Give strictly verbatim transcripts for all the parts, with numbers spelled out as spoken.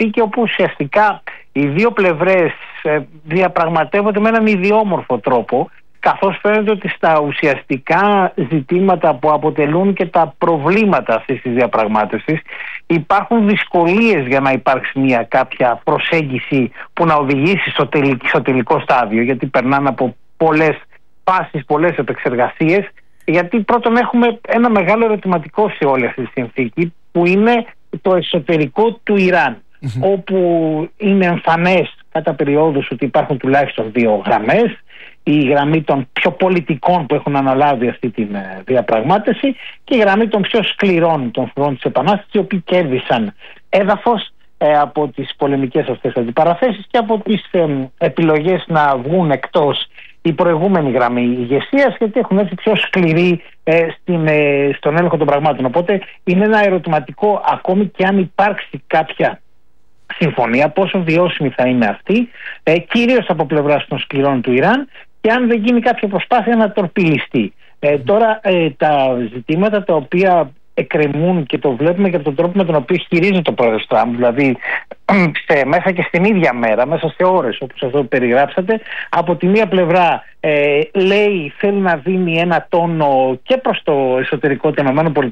συνθήκη όπου ουσιαστικά οι δύο πλευρές διαπραγματεύονται με έναν ιδιόμορφο τρόπο, καθώς φαίνεται ότι στα ουσιαστικά ζητήματα που αποτελούν και τα προβλήματα αυτής της διαπραγμάτευσης υπάρχουν δυσκολίες για να υπάρξει μια κάποια προσέγγιση που να οδηγήσει στο τελικό, στο τελικό στάδιο, γιατί περνάνε από πολλές φάσεις, πολλές επεξεργασίες, γιατί πρώτον έχουμε ένα μεγάλο ερωτηματικό σε όλη αυτή τη συνθήκη που είναι το εσωτερικό του Ιράν, mm-hmm. όπου είναι εμφανές κατά περιόδους ότι υπάρχουν τουλάχιστον δύο γραμμές, η γραμμή των πιο πολιτικών που έχουν αναλάβει αυτή τη διαπραγμάτευση και η γραμμή των πιο σκληρών των φρουρών της Επανάστασης, οι οποίοι κέρδισαν έδαφος ε, από τις πολεμικές αυτές αντιπαραθέσεις και από τις ε, επιλογές να βγουν εκτός η προηγούμενη γραμμή ηγεσίας, γιατί έχουν έρθει πιο σκληροί ε, στην, ε, στον έλεγχο των πραγμάτων. Οπότε είναι ένα ερωτηματικό, ακόμη και αν υπάρξει κάποια συμφωνία, πόσο βιώσιμη θα είναι αυτή, ε, κυρίως από πλευράς των σκληρών του Ιράν, και αν δεν γίνει κάποια προσπάθεια να τορπιλιστεί. Ε, τώρα ε, τα ζητήματα τα οποία εκκρεμούν και το βλέπουμε και από τον τρόπο με τον οποίο χειρίζεται το πρόεδρος Τραμπ, δηλαδή σε, μέσα και στην ίδια μέρα, μέσα σε ώρες όπως αυτό που περιγράψατε, από τη μία πλευρά ε, λέει θέλει να δίνει ένα τόνο και προς το εσωτερικό των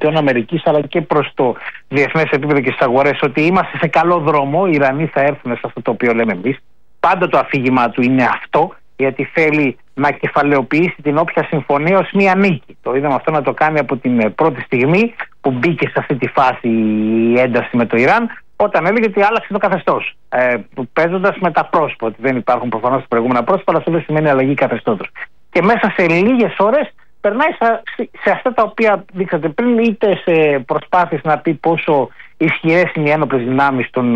ΗΠΑ αλλά και προς το διεθνές επίπεδο και στις αγορές, ότι είμαστε σε καλό δρόμο, οι Ιρανοί θα έρθουν σε αυτό το οποίο λέμε εμείς. Πάντα το αφήγημά του είναι αυτό, γιατί θέλει να κεφαλαιοποιήσει την όποια συμφωνία ως μία νίκη. Το είδαμε αυτό να το κάνει από την πρώτη στιγμή που μπήκε σε αυτή τη φάση η ένταση με το Ιράν, όταν έλεγε ότι άλλαξε το καθεστώς. Ε, παίζοντας με τα πρόσωπα, ότι δεν υπάρχουν προφανώς τα προηγούμενα πρόσωπα, αλλά αυτό δεν σημαίνει αλλαγή καθεστώτος. Και μέσα σε λίγες ώρες περνάει σε αυτά τα οποία δείξατε πριν, είτε σε προσπάθειες να πει πόσο ισχυρές είναι οι ένοπλες δυνάμεις των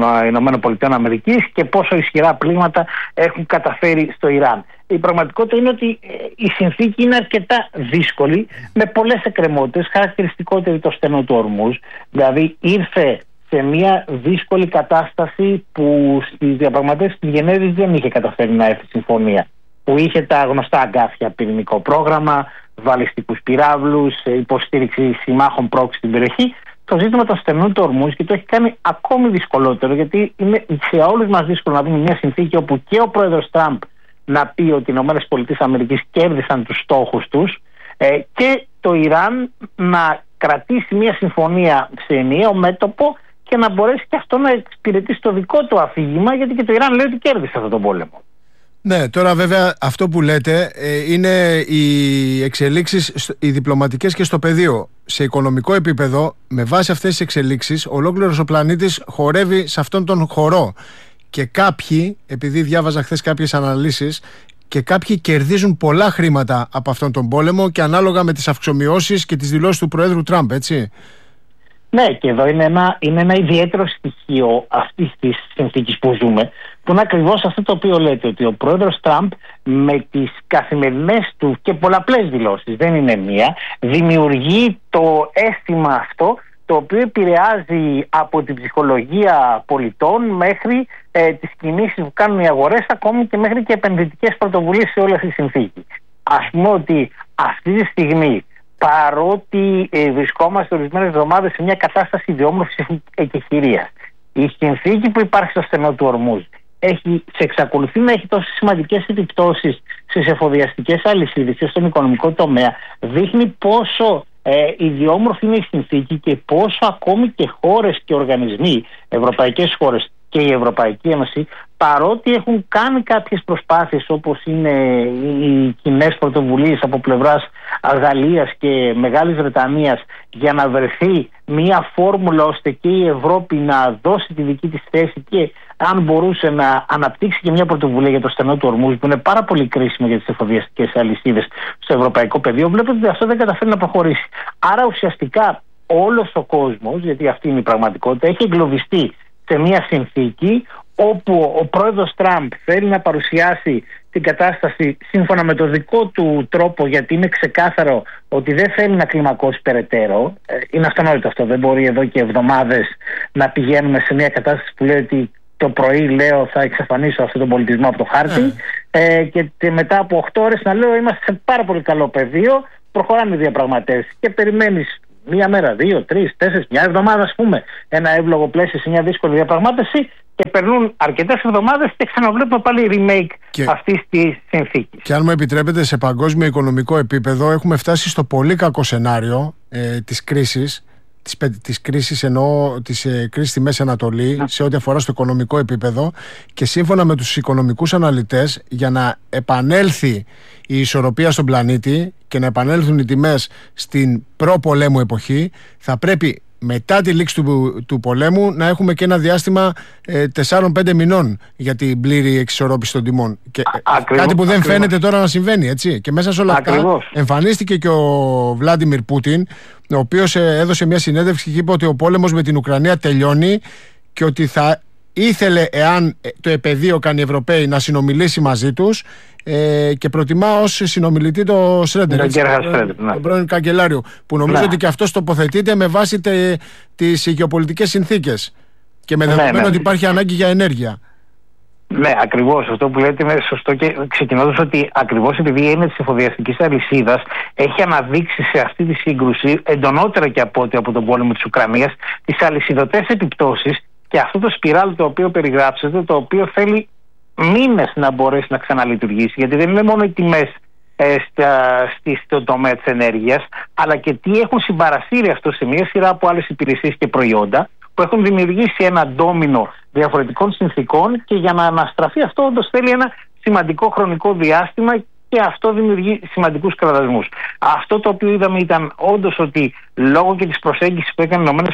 ΗΠΑ και πόσο ισχυρά πλήγματα έχουν καταφέρει στο Ιράν. Η πραγματικότητα είναι ότι η συνθήκη είναι αρκετά δύσκολη, με πολλές εκκρεμότητες, χαρακτηριστικότερη το στενό του Ορμούζ. Δηλαδή ήρθε σε μια δύσκολη κατάσταση που στις διαπραγματεύσεις της Γενέβης δεν είχε καταφέρει να έρθει συμφωνία, που είχε τα γνωστά αγκάθια, πυρηνικό πρόγραμμα, βαλιστικούς πυράβλους, υποστήριξη συμμάχων πρόξης στην περιοχή. Το ζήτημα των στενών του Ορμούζ και το έχει κάνει ακόμη δυσκολότερο, γιατί είναι σε όλους μας δύσκολο να δούμε μια συνθήκη όπου και ο πρόεδρος Τραμπ να πει ότι οι ΗΠΑ κέρδισαν τους στόχους τους ε, και το Ιράν να κρατήσει μια συμφωνία σε ενιαίο μέτωπο και να μπορέσει και αυτό να εξυπηρετήσει το δικό του αφήγημα, γιατί και το Ιράν λέει ότι κέρδισε αυτόν τον πόλεμο. Ναι, τώρα βέβαια αυτό που λέτε ε, είναι οι εξελίξεις οι διπλωματικές και στο πεδίο. Σε οικονομικό επίπεδο, με βάση αυτές τις εξελίξεις, ολόκληρος ο πλανήτης χορεύει σε αυτόν τον χορό. Και κάποιοι, επειδή διάβαζα χθες κάποιες αναλύσεις, και κάποιοι κερδίζουν πολλά χρήματα από αυτόν τον πόλεμο και ανάλογα με τις αυξομοιώσεις και τις δηλώσεις του Προέδρου Τραμπ, έτσι. Ναι, και εδώ είναι ένα, είναι ένα ιδιαίτερο στοιχείο αυτής της συνθήκης που ζούμε, που είναι ακριβώς αυτό το οποίο λέτε, ότι ο πρόεδρος Τραμπ με τις καθημερινές του και πολλαπλές δηλώσεις, δεν είναι μία, δημιουργεί το αίσθημα αυτό, το οποίο επηρεάζει από την ψυχολογία πολιτών μέχρι ε, τις κινήσεις που κάνουν οι αγορές, ακόμη και μέχρι και επενδυτικές πρωτοβουλίες σε όλη αυτή τη συνθήκη. Ας πούμε ότι αυτή τη στιγμή, παρότι ε, βρισκόμαστε ορισμένες εβδομάδες σε μια κατάσταση ιδιόμορφης εκεχηρίας, η συνθήκη που υπάρχει στο στενό του Ορμούζ έχει, σε εξακολουθεί να έχει τόσες σημαντικές επιπτώσεις στις εφοδιαστικές αλυσίδες και στον οικονομικό τομέα, δείχνει πόσο ε, ιδιόμορφη είναι η συνθήκη και πόσο ακόμη και χώρες και οργανισμοί, ευρωπαϊκές χώρες και η Ευρωπαϊκή Ένωση, παρότι έχουν κάνει κάποιες προσπάθειες όπως είναι οι κοινές πρωτοβουλίες από πλευράς Γαλλίας και Μεγάλης Βρετανίας για να βρεθεί μια φόρμουλα ώστε και η Ευρώπη να δώσει τη δική της θέση και αν μπορούσε να αναπτύξει και μια πρωτοβουλία για το στενό του Ορμούζ, που είναι πάρα πολύ κρίσιμο για τις εφοδιαστικές αλυσίδες στο ευρωπαϊκό πεδίο, βλέπετε ότι αυτό δεν καταφέρει να προχωρήσει. Άρα ουσιαστικά όλος ο κόσμος, γιατί αυτή είναι η πραγματικότητα, έχει εγκλωβιστεί σε μια συνθήκη όπου ο πρόεδρος Τραμπ θέλει να παρουσιάσει την κατάσταση σύμφωνα με το δικό του τρόπο, γιατί είναι ξεκάθαρο ότι δεν θέλει να κλιμακώσει περαιτέρω. Είναι αυτονόητο αυτό. Δεν μπορεί εδώ και εβδομάδες να πηγαίνουμε σε μια κατάσταση που λέει ότι το πρωί λέω θα εξαφανίσω αυτόν τον πολιτισμό από το χάρτη mm. ε, και μετά από οκτώ ώρες να λέω είμαστε σε πάρα πολύ καλό πεδίο, προχωράμε διαπραγματεύσεις και περιμένεις μία μέρα, δύο, τρεις, τέσσερις, μια εβδομάδα, ας πούμε, ένα εύλογο πλαίσιο σε μια δύσκολη διαπραγμάτευση και περνούν αρκετές εβδομάδες και ξαναβλέπουμε πάλι remake και... αυτής της συνθήκης. Και αν μου επιτρέπετε, σε παγκόσμιο οικονομικό επίπεδο έχουμε φτάσει στο πολύ κακό σενάριο ε, της κρίσης. Της, της κρίσης εννοώ της ε, κρίσης στη Μέση Ανατολή, σε ό,τι αφορά στο οικονομικό επίπεδο, και σύμφωνα με τους οικονομικούς αναλυτές, για να επανέλθει η ισορροπία στον πλανήτη και να επανέλθουν οι τιμές στην προ-πολέμου εποχή, θα πρέπει μετά τη λήξη του, του πολέμου να έχουμε και ένα διάστημα ε, τεσσάρων πέντε μηνών για την πλήρη εξισορρόπηση των τιμών. Και, ακριβώς, κάτι που δεν ακριβώς. φαίνεται τώρα να συμβαίνει, έτσι. Και μέσα σε όλα αυτά εμφανίστηκε και ο Βλάντιμιρ Πούτιν, ο οποίος ε, έδωσε μια συνέντευξη και είπε ότι ο πόλεμος με την Ουκρανία τελειώνει και ότι θα ήθελε, εάν το επαιδείο κάνει οι Ευρωπαίοι, να συνομιλήσει μαζί τους, ε, και προτιμά ως συνομιλητή το Σρέντερ, τον, τον πρώην καγκελάριο, που νομίζω ναι. ότι και αυτός τοποθετείται με βάση τε, τις γεωπολιτικές συνθήκες και με δεδομένο ναι, ναι. ότι υπάρχει ανάγκη για ενέργεια. Ναι, ακριβώς. Αυτό που λέτε είναι σωστό, και ξεκινώντας ότι ακριβώς επειδή η έννοια της εφοδιαστικής αλυσίδας έχει αναδείξει σε αυτή τη σύγκρουση, εντονότερα και από ό,τι από τον πόλεμο της Ουκρανίας, τις αλυσιδωτές επιπτώσεις και αυτό το σπιράλ το οποίο περιγράψετε, το οποίο θέλει μήνες να μπορέσει να ξαναλειτουργήσει, γιατί δεν είναι μόνο οι τιμές ε, στον τομέα της ενέργειας, αλλά και τι έχουν συμπαρασύρει αυτό σε μια σειρά από άλλες υπηρεσίες και προϊόντα που έχουν δημιουργήσει ένα ντόμινο διαφορετικών συνθήκων, και για να αναστραφεί αυτό όντως θέλει ένα σημαντικό χρονικό διάστημα και αυτό δημιουργεί σημαντικούς κραδασμούς. Αυτό το οποίο είδαμε ήταν όντως ότι λόγω και της προσέγγισης που έκανε οι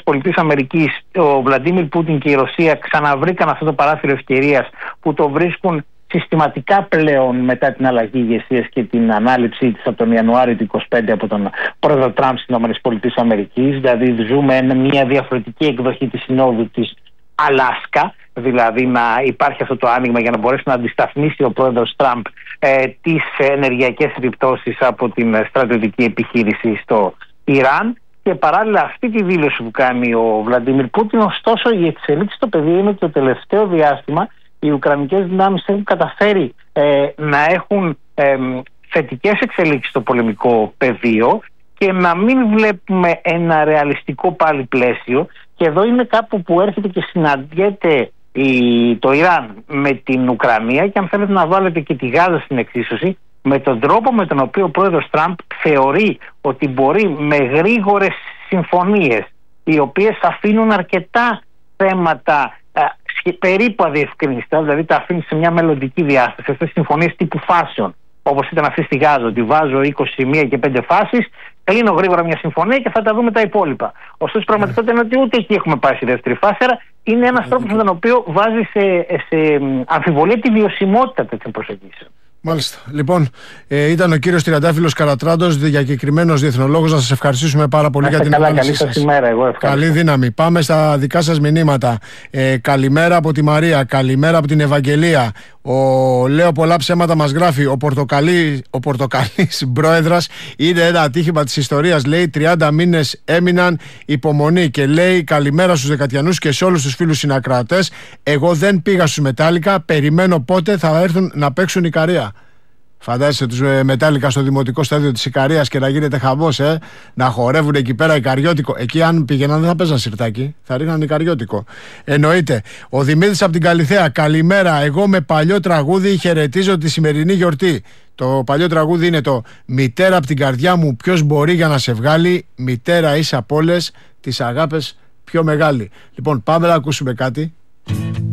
ΗΠΑ, ο Βλαντίμιρ Πούτιν και η Ρωσία ξαναβρήκαν αυτό το παράθυρο ευκαιρίας που το βρίσκουν συστηματικά πλέον μετά την αλλαγή ηγεσίας και την ανάληψή της από τον Ιανουάριο του είκοσι πέντε από τον πρόεδρο Τραμπ στις ΗΠΑ. Δηλαδή ζούμε μια διαφορετική εκδοχή της συνόδου της Αλάσκα, δηλαδή να υπάρχει αυτό το άνοιγμα για να μπορέσει να αντισταθμίσει ο πρόεδρος Τραμπ ε, τις ενεργειακές επιπτώσεις από την στρατιωτική επιχείρηση στο Ιράν. Και παράλληλα αυτή τη δήλωση που κάνει ο Βλαντίμιρ Πούτιν, ωστόσο η εξελίξη στο πεδίο είναι ότι το τελευταίο διάστημα οι ουκρανικές δυνάμεις έχουν καταφέρει ε, να έχουν ε, θετικές εξελίξεις στο πολεμικό πεδίο και να μην βλέπουμε ένα ρεαλιστικό πάλι πλαίσιο. Και εδώ είναι κάπου που έρχεται και συναντιέται η, το Ιράν με την Ουκρανία, και αν θέλετε να βάλετε και τη Γάζα στην εξίσωση, με τον τρόπο με τον οποίο ο πρόεδρος Τραμπ θεωρεί ότι μπορεί με γρήγορες συμφωνίες, οι οποίες αφήνουν αρκετά θέματα α, περίπου αδιευκρινιστά, δηλαδή τα αφήνει σε μια μελλοντική διάσταση, αυτές τις συμφωνίες τύπου φάσεων, όπως ήταν αυτή στη Γάζα, ότι βάζω είκοσι μία και πέντε φάσεις, κλείνω γρήγορα μια συμφωνία και θα τα δούμε τα υπόλοιπα. Ωστόσο, η πραγματικότητα είναι ότι ούτε εκεί έχουμε πάει στη δεύτερη φάση. Άρα, είναι ένας τρόπος με τον οποίο βάζει σε, σε αμφιβολία τη βιωσιμότητα τέτοιων προσεγγίσεων. Μάλιστα. Λοιπόν, ε, ήταν ο κύριος Τριαντάφυλλος Καρατράντος, διακεκριμένος διεθνολόγος. Να σας ευχαριστήσουμε πάρα πολύ για την ανάλυση σας. Ημέρα, εγώ καλή δύναμη. Πάμε στα δικά σας μηνύματα. Ε, καλημέρα από τη Μαρία, καλημέρα από την Ευαγγελία. Ο Λέω πολλά ψέματα μας γράφει. Ο, Πορτοκαλί, ο Πορτοκαλής πρόεδρας είναι ένα ατύχημα της ιστορίας. Λέει τριάντα μήνες έμειναν υπομονή, και λέει καλημέρα στους Δεκατιανούς και σε όλους τους φίλους συνακροατές. Εγώ δεν πήγα στους Μετάλλικα, περιμένω πότε θα έρθουν να παίξουν Ικαρία. Φαντάζεσαι τους Μετάλλικα στο δημοτικό στάδιο της Ικαρίας και να γίνεται χαμός, ε? Να χορεύουν εκεί πέρα Ικαριώτικο. Εκεί, αν πήγαιναν, δεν θα παίζαν σιρτάκι, θα ρίχναν Ικαριώτικο. Εννοείται. Ο Δημήτρης από την Καλιθέα. Καλημέρα. Εγώ με παλιό τραγούδι χαιρετίζω τη σημερινή γιορτή. Το παλιό τραγούδι είναι το «Μητέρα από την καρδιά μου, ποιος μπορεί για να σε βγάλει. Μητέρα είσαι απ' όλες τις αγάπες πιο μεγάλη». Λοιπόν, πάμε να ακούσουμε κάτι.